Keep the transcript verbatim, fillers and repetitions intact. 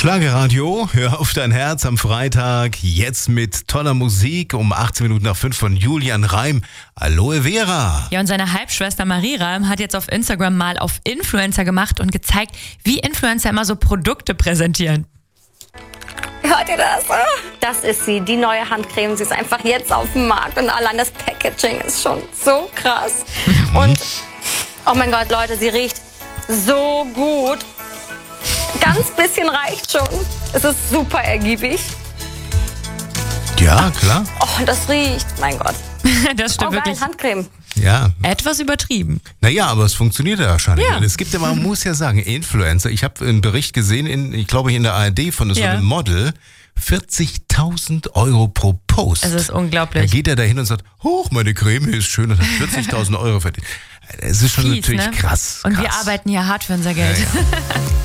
Schlagerradio, hör auf dein Herz am Freitag, jetzt mit toller Musik um achtzehn Minuten nach fünf von Julian Reim, Aloe Vera. Ja, und seine Halbschwester Marie Reim hat jetzt auf Instagram mal auf Influencer gemacht und gezeigt, wie Influencer immer so Produkte präsentieren. Hört ihr das? Das ist sie, die neue Handcreme. Sie ist einfach jetzt auf dem Markt und allein das Packaging ist schon so krass. Und, oh mein Gott, Leute, sie riecht so gut. Ganz bisschen reicht schon. Es ist super ergiebig. Ja, klar. Oh, das riecht, mein Gott. Das stimmt Oh, geil, wirklich. Handcreme. Ja. Etwas übertrieben. Naja, aber es funktioniert ja wahrscheinlich. Ja. Es gibt ja, man muss ja sagen, Influencer. Ich habe einen Bericht gesehen, in, ich glaube in der A R D von so Ja. einem Model. vierzigtausend Euro pro Post. Es ist Da unglaublich. geht er da hin und sagt, hoch, meine Creme ist schön und hat vierzigtausend Euro verdient. Es ist schon Fies, natürlich ne? krass. Und wir krass. arbeiten hier hart für unser Geld. Ja, ja.